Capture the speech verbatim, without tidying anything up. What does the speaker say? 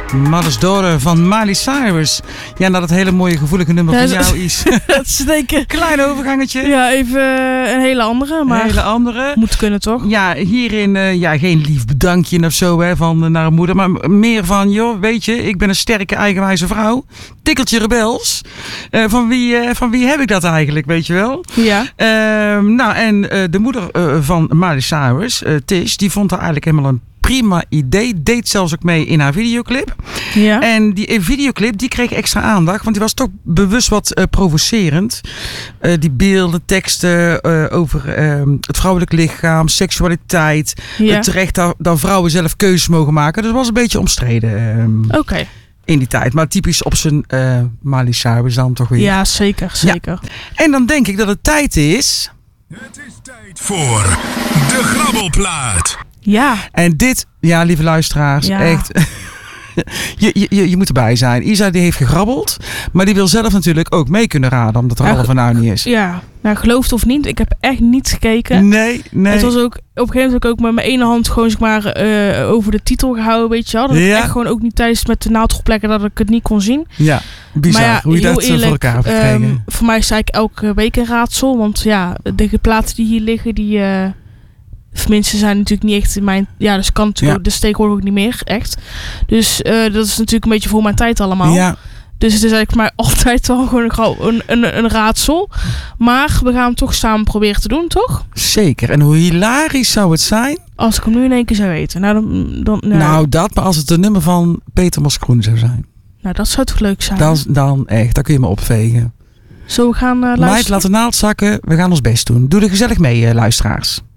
Mother's Daughter van Miley Cyrus. Ja, nou dat hele mooie gevoelige nummer Ja, van zo- jou is. Dat is denk ik... Klein overgangetje. Ja, even eh, een hele andere, maar Een hele andere. moet kunnen toch? Ja, hierin uh, ja, geen lief bedankje of zo hè, van uh, naar een moeder. Maar meer van, joh, weet je, ik ben een sterke eigenwijze vrouw. Tikkeltje rebels. Uh, van, wie, uh, van wie heb ik dat eigenlijk, weet je wel? Ja. Uh, nou, en uh, de moeder uh, van Miley Cyrus, uh, Tish, die vond haar eigenlijk helemaal een prima idee. Deed zelfs ook mee in haar videoclip. Ja. En die videoclip die kreeg extra aandacht. Want die was toch bewust wat uh, provocerend. Uh, die beelden, teksten uh, over uh, het vrouwelijk lichaam, seksualiteit. Ja. Het recht dat, dat vrouwen zelf keuzes mogen maken. Dus het was een beetje omstreden. Uh, Oké. Okay. In die tijd. Maar typisch op zijn uh, Miley Cyrus dan toch weer. Ja, zeker. Zeker. Ja. En dan denk ik dat het tijd is... Het is tijd voor de grabbelplaat. Ja. En dit, ja, lieve luisteraars, ja. echt... je, je, je moet erbij zijn. Isa die heeft gegrabbeld, maar die wil zelf natuurlijk ook mee kunnen raden, omdat er ja, halve nou niet is. Ja, nou geloof het of niet, ik heb echt niet gekeken. Nee, nee. Het was ook, op een gegeven moment heb ik ook met mijn ene hand gewoon zeg maar uh, over de titel gehouden, weet je wel. Dat ja. ik echt gewoon ook niet tijdens met de naald plekken dat ik het niet kon zien. Ja, bizar maar ja, hoe je dat eerlijk, voor elkaar hebt gekregen. Um, voor mij is eigenlijk elke week een raadsel, want ja, de platen die hier liggen, die... Uh, mensen zijn natuurlijk niet echt in mijn... Ja, dus kan natuurlijk... Ja. Dus tegenwoordig ook niet meer, echt. Dus uh, dat is natuurlijk een beetje voor mijn tijd allemaal. Ja. Dus het is eigenlijk voor mij altijd wel gewoon een, een, een raadsel. Maar we gaan hem toch samen proberen te doen, toch? Zeker. En hoe hilarisch zou het zijn... Als ik hem nu in één keer zou weten. Nou, dan, dan, nou, nou dat, maar als het een nummer van Peter Moskroen zou zijn. Nou, dat zou toch leuk zijn. Dan, dan echt, dan kun je me opvegen. Zo, we gaan uh, luisteren. Meid, laat de naald zakken. We gaan ons best doen. Doe er gezellig mee, uh, luisteraars.